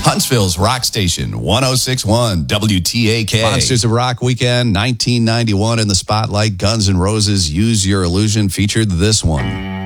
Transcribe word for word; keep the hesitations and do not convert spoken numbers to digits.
Huntsville's rock station, one oh six point one W T A K. Monsters of Rock Weekend, nineteen ninety-one in the spotlight. Guns N' Roses, Use Your Illusion featured this one.